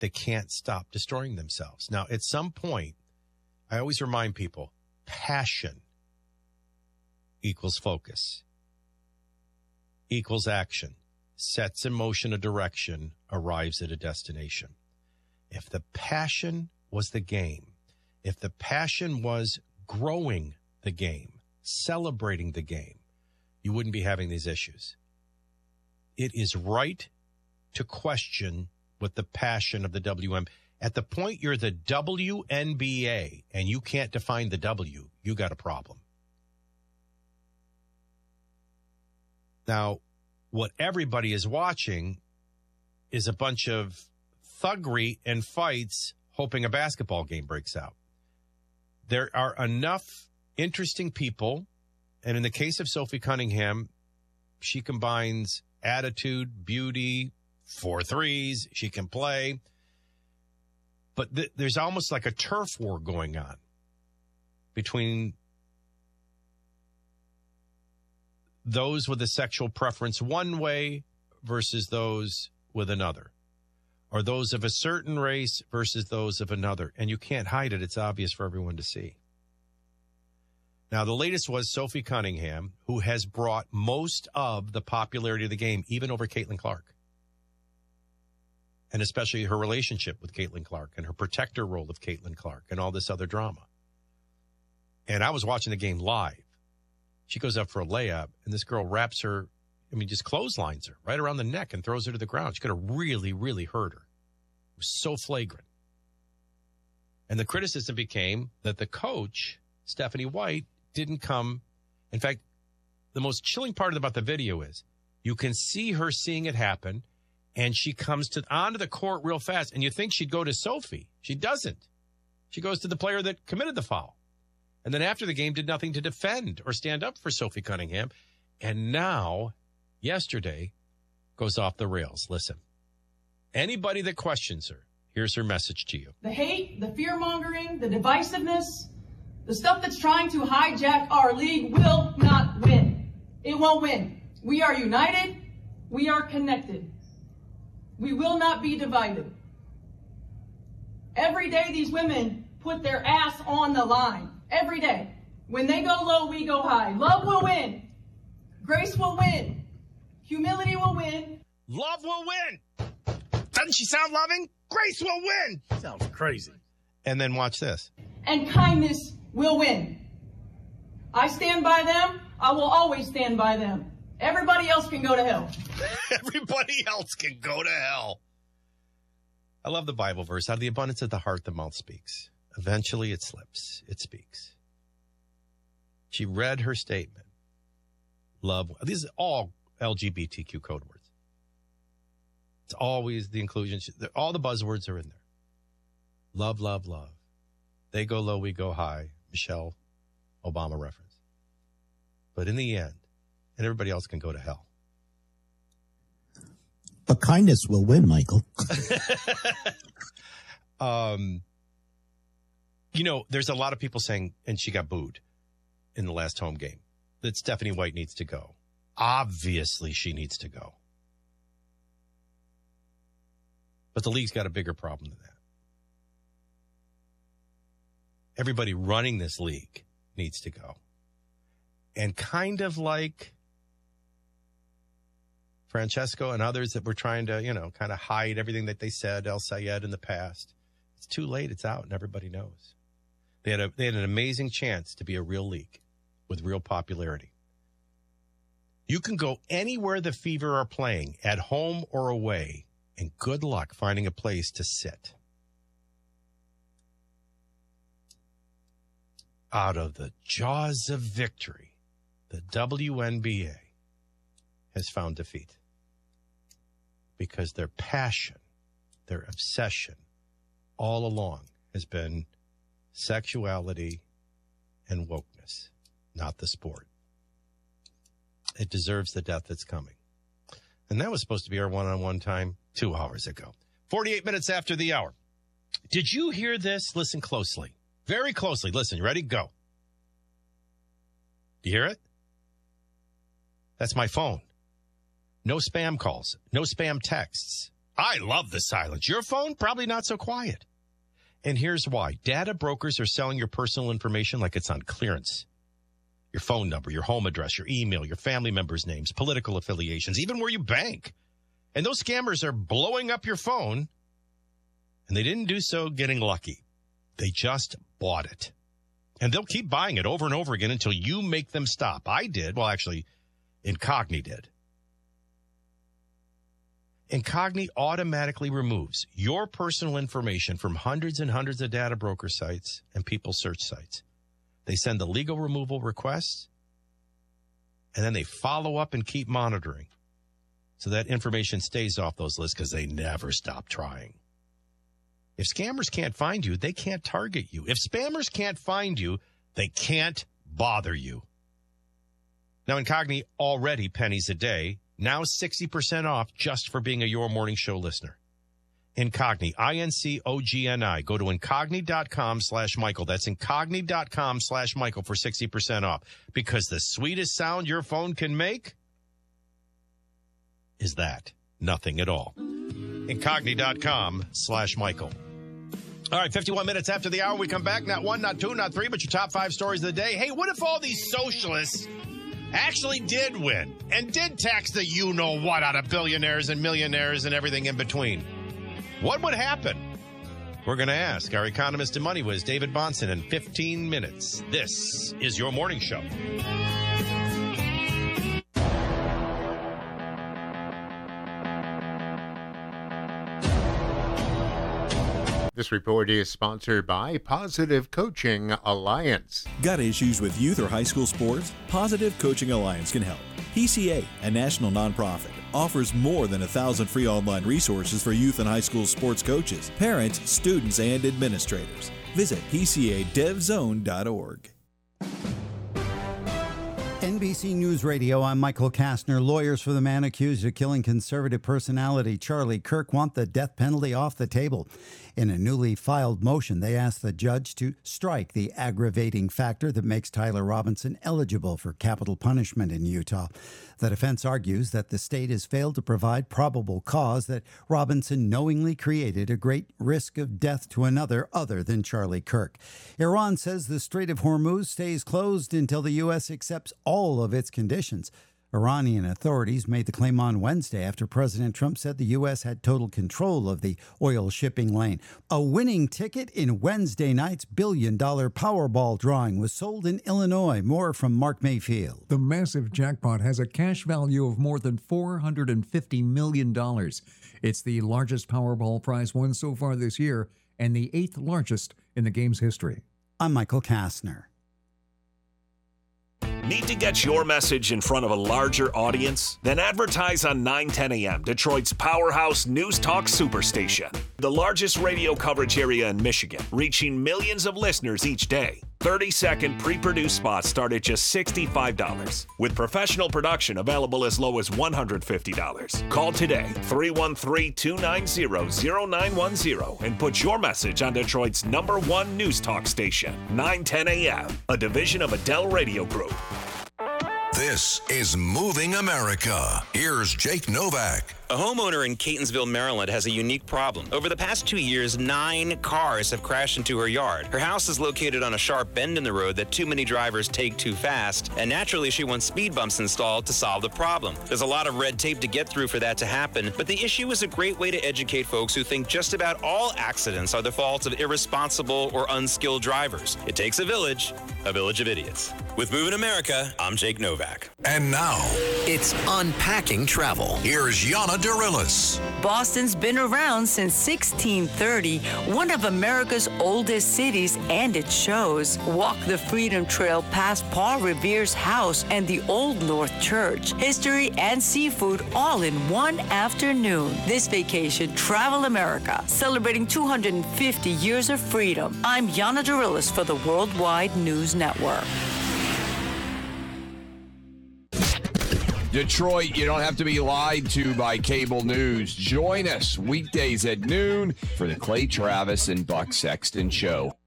they can't stop destroying themselves. Now, at some point, I always remind people, passion equals focus, equals action, sets in motion a direction, arrives at a destination. If the passion was the game, if the passion was growing the game, celebrating the game, you wouldn't be having these issues. It is right to question with the passion of the WM. At the point you're the WNBA and you can't define the W, you got a problem. Now, what everybody is watching is a bunch of thuggery and fights hoping a basketball game breaks out. There are enough interesting people, and in the case of Sophie Cunningham, she combines attitude, beauty, 4 threes, she can play. But there's almost like a turf war going on between those with a sexual preference one way versus those with another, or those of a certain race versus those of another. And you can't hide it. It's obvious for everyone to see. Now, the latest was Sophie Cunningham, who has brought most of the popularity of the game, even over Caitlin Clark. And especially her relationship with Caitlin Clark and her protector role of Caitlin Clark and all this other drama. And I was watching the game live. She goes up for a layup, and this girl wraps her, just clotheslines her right around the neck and throws her to the ground. She could have really, really hurt her. It was so flagrant. And the criticism became that the coach, Stephanie White, didn't come. In fact, the most chilling part about the video is you can see her seeing it happen, and she comes onto the court real fast, and you think she'd go to Sophie. She doesn't. She goes to the player that committed the foul. And then after the game, did nothing to defend or stand up for Sophie Cunningham. And now, yesterday, goes off the rails. Listen, anybody that questions her, here's her message to you. The hate, the fear-mongering, the divisiveness, the stuff that's trying to hijack our league will not win. It won't win. We are united. We are connected. We will not be divided. Every day these women put their ass on the line. Every day. When they go low, we go high. Love will win. Grace will win. Humility will win. Love will win. Doesn't she sound loving? Grace will win. Sounds crazy. And then watch this. And kindness will win. I stand by them. I will always stand by them. Everybody else can go to hell. Everybody else can go to hell. I love the Bible verse. Out of the abundance of the heart, the mouth speaks. Eventually it slips. It speaks. She read her statement. Love. These are all LGBTQ code words. It's always the inclusion. All the buzzwords are in there. Love, love, love. They go low, we go high. Michelle Obama reference. But in the end, and everybody else can go to hell. But kindness will win, Michael. There's a lot of people saying, and she got booed in the last home game, that Stephanie White needs to go. Obviously, she needs to go. But the league's got a bigger problem than that. Everybody running this league needs to go. And kind of like Francesco and others that were trying to, kind of hide everything that they said, El Sayed, in the past. It's too late. It's out, and everybody knows. They had an amazing chance to be a real league with real popularity. You can go anywhere the Fever are playing, at home or away, and good luck finding a place to sit. Out of the jaws of victory, the WNBA has found defeat. Because their passion, their obsession, all along has been sexuality and wokeness, not the sport. It deserves the death that's coming. And that was supposed to be our one-on-one time 2 hours ago. 48 minutes after the hour. Did you hear this? Listen closely. Very closely. Listen, you ready? Go. You hear it? That's my phone. No spam calls. No spam texts. I love the silence. Your phone, probably not so quiet. And here's why. Data brokers are selling your personal information like it's on clearance. Your phone number, your home address, your email, your family members' names, political affiliations, even where you bank. And those scammers are blowing up your phone, and they didn't do so getting lucky. They just bought it. And they'll keep buying it over and over again until you make them stop. I did. Well, actually, Incogni did. Incogni automatically removes your personal information from hundreds and hundreds of data broker sites and people search sites. They send the legal removal requests, and then they follow up and keep monitoring so that information stays off those lists because they never stop trying. If scammers can't find you, they can't target you. If spammers can't find you, they can't bother you. Now, Incogni already pennies a day. Now 60% off just for being a Your Morning Show listener. Incogni, INCOGNI. Go to Incogni.com/Michael. That's Incogni.com/Michael for 60% off. Because the sweetest sound your phone can make is that. Nothing at all. Incogni.com/Michael. All right, 51 minutes after the hour, we come back. Not one, not two, not three, but your top 5 stories of the day. Hey, what if all these socialists actually did win and did tax the you-know-what out of billionaires and millionaires and everything in between? What would happen? We're going to ask our economist and money whiz, David Bahnsen, in 15 minutes. This is Your Morning Show. This report is sponsored by Positive Coaching Alliance. Got issues with youth or high school sports? Positive Coaching Alliance can help. PCA, a national nonprofit, offers more than 1,000 free online resources for youth and high school sports coaches, parents, students, and administrators. Visit PCADevZone.org. NBC News Radio, I'm Michael Kastner. Lawyers for the man accused of killing conservative personality Charlie Kirk want the death penalty off the table. In a newly filed motion, they asked the judge to strike the aggravating factor that makes Tyler Robinson eligible for capital punishment in Utah. The defense argues that the state has failed to provide probable cause that Robinson knowingly created a great risk of death to another other than Charlie Kirk. Iran says the Strait of Hormuz stays closed until the U.S. accepts all of its conditions. Iranian authorities made the claim on Wednesday after President Trump said the U.S. had total control of the oil shipping lane. A winning ticket in Wednesday night's billion-dollar Powerball drawing was sold in Illinois. More from Mark Mayfield. The massive jackpot has a cash value of more than $450 million. It's the largest Powerball prize won so far this year and the 8th largest in the game's history. I'm Michael Kastner. Need to get your message in front of a larger audience? Then advertise on 910 AM, Detroit's powerhouse news talk superstation. The largest radio coverage area in Michigan, reaching millions of listeners each day. 30-second pre-produced spots start at just $65, with professional production available as low as $150. Call today, 313-290-0910, and put your message on Detroit's #1 news talk station, 910 AM, a division of Adele Radio Group. This is Moving America. Here's Jake Novak. A homeowner in Catonsville, Maryland has a unique problem. Over the past 2 years, 9 cars have crashed into her yard. Her house is located on a sharp bend in the road that too many drivers take too fast, and naturally she wants speed bumps installed to solve the problem. There's a lot of red tape to get through for that to happen, but the issue is a great way to educate folks who think just about all accidents are the fault of irresponsible or unskilled drivers. It takes a village of idiots. With Moving America, I'm Jake Novak. And now, it's Unpacking Travel. Here's Yana Dorillis. Boston's been around since 1630, one of America's oldest cities, and it shows. Walk the Freedom Trail past Paul Revere's house and the Old North Church. History and seafood all in one afternoon. This vacation, Travel America, celebrating 250 years of freedom. I'm Yana Dorillis for the Worldwide News Network. Detroit, you don't have to be lied to by cable news. Join us weekdays at noon for the Clay Travis and Buck Sexton Show.